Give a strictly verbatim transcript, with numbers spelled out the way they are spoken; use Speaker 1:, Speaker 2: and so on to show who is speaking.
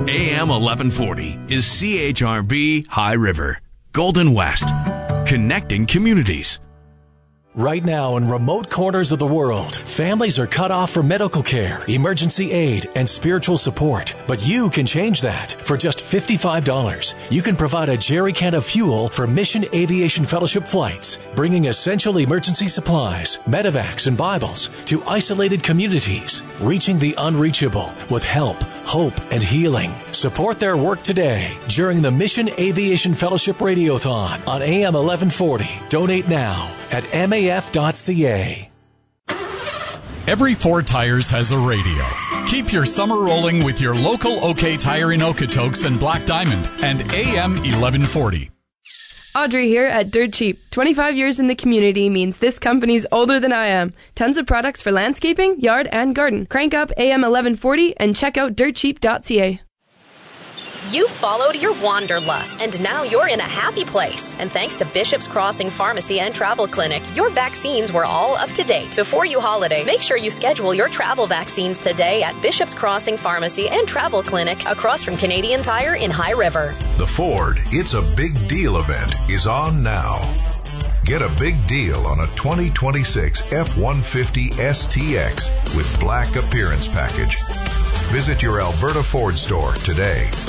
Speaker 1: A M eleven forty is C H R B High River, Golden West, connecting communities.
Speaker 2: Right now, in remote corners of the world, families are cut off from medical care, emergency aid, and spiritual support. But you can change that. For just fifty-five dollars, you can provide a jerry can of fuel for Mission Aviation Fellowship flights, bringing essential emergency supplies, medevacs, and Bibles to isolated communities, reaching the unreachable with help, hope, and healing. Support their work today during the Mission Aviation Fellowship Radiothon on A M eleven forty. Donate now at M A F dot C A.
Speaker 3: Every Ford Tires has a radio. Keep your summer rolling with your local OK Tire in Okotoks and Black Diamond and A M eleven forty.
Speaker 4: Audrey here at Dirt Cheap. twenty-five years in the community means this company's older than I am. Tons of products for landscaping, yard, and garden. Crank up A M eleven forty and check out dirt cheap dot C A.
Speaker 5: You followed your wanderlust, and now you're in a happy place. And thanks to Bishop's Crossing Pharmacy and Travel Clinic, your vaccines were all up to date. Before you holiday, make sure you schedule your travel vaccines today at Bishop's Crossing Pharmacy and Travel Clinic across from Canadian Tire in High River.
Speaker 6: The Ford It's a Big Deal event is on now. Get a big deal on a twenty twenty-six F one fifty S T X with black appearance package. Visit your Alberta Ford store today.